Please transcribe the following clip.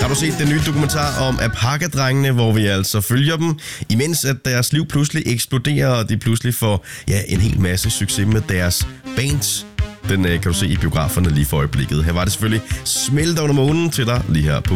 Har du set den nye dokumentar om Apaka-drengene, hvor vi altså følger dem, imens at deres liv pludselig eksploderer, og de pludselig får en hel masse succes med deres bands? Den kan du se i biograferne lige for øjeblikket. Her var det selvfølgelig Smelt under månen til dig lige her på